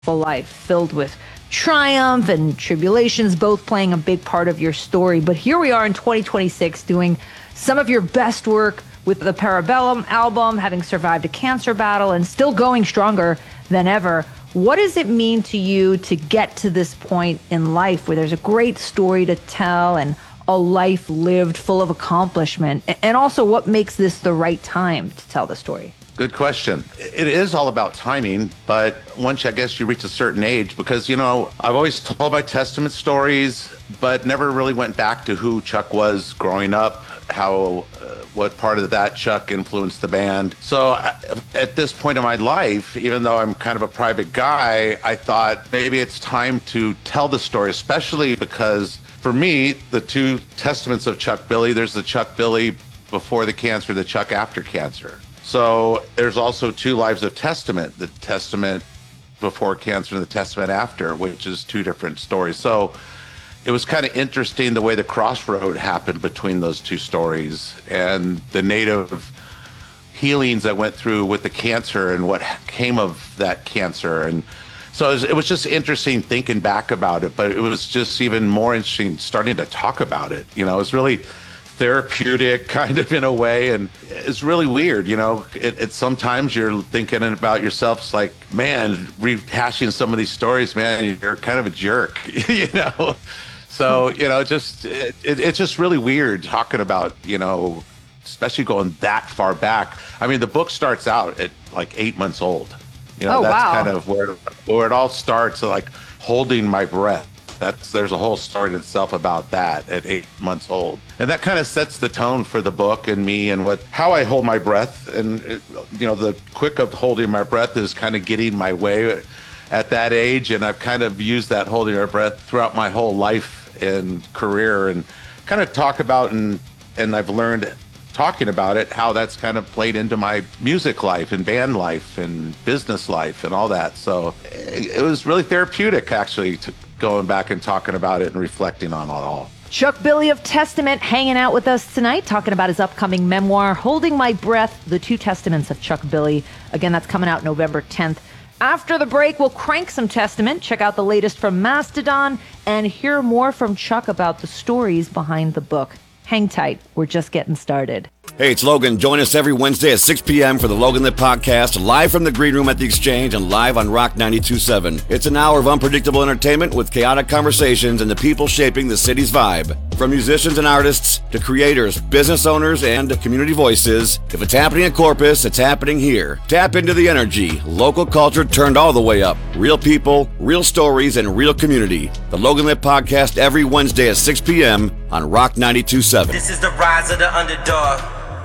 life filled with triumph and tribulations, both playing a big part of your story. But here we are in 2026 doing some of your best work with the Parabellum album, having survived a cancer battle and still going stronger than ever. What does it mean to you to get to this point in life where there's a great story to tell and a life lived full of accomplishment? And also, what makes this the right time to tell the story? Good question. It is all about timing, but once I guess you reach a certain age, because, you know, I've always told my Testament stories, but never really went back to who Chuck was growing up, how, what part of that Chuck influenced the band. So at this point in my life, even though I'm kind of a private guy, I thought maybe it's time to tell the story, especially because for me, the two testaments of Chuck Billy, there's the Chuck Billy before the cancer, the Chuck after cancer. So there's also two lives of Testament, the Testament before cancer and the Testament after, which is two different stories. So it was kind of interesting the way the crossroad happened between those two stories and the native healings I went through with the cancer and what came of that cancer. And so it was just interesting thinking back about it, but it was just even more interesting starting to talk about it. You know, it was really therapeutic kind of in a way, and it's really weird, you know. It's sometimes you're thinking about yourself, it's like, man, rehashing some of these stories, man, you're kind of a jerk, you know. So, you know, it's just really weird talking about, you know, especially going that far back. I mean, the book starts out at like 8 months old. You know, that's kind of where it all starts, like holding my breath. There's a whole story in itself about that at 8 months old. And that kind of sets the tone for the book and me and how I hold my breath. And, you know, the quick of holding my breath is kind of getting my way at that age. And I've kind of used that holding our breath throughout my whole life and career, and kind of talk about, and I've learned talking about it, how that's kind of played into my music life and band life and business life and all that. So it was really therapeutic, actually, going back and talking about it and reflecting on it all. Chuck Billy of Testament hanging out with us tonight, talking about his upcoming memoir, Holding My Breath, The Two Testaments of Chuck Billy. Again, that's coming out November 10th. After the break, we'll crank some Testament, check out the latest from Mastodon, and hear more from Chuck about the stories behind the book. Hang tight. We're just getting started. Hey, it's Logan. Join us every Wednesday at 6 p.m. for the Logan Lit Podcast, live from the Green Room at the Exchange and live on Rock 92.7. It's an hour of unpredictable entertainment with chaotic conversations and the people shaping the city's vibe. From musicians and artists to creators, business owners, and community voices, if it's happening in Corpus, it's happening here. Tap into the energy. Local culture turned all the way up. Real people, real stories, and real community. The Logan Lit Podcast every Wednesday at 6 p.m. on Rock 92.7. This is the rise of the underdog.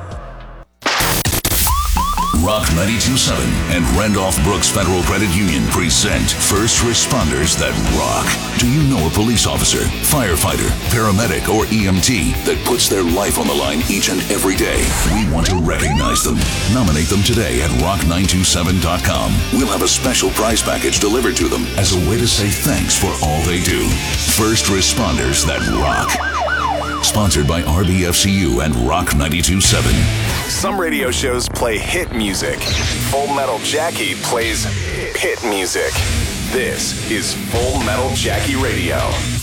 Rock 92.7 and Randolph Brooks Federal Credit Union present First Responders That Rock. Do you know a police officer, firefighter, paramedic, or EMT that puts their life on the line each and every day? We want to recognize them. Nominate them today at rock927.com. We'll have a special prize package delivered to them as a way to say thanks for all they do. First Responders That Rock. Sponsored by RBFCU and Rock 92.7. Some radio shows play hit music. Full Metal Jackie plays hit music. This is Full Metal Jackie Radio.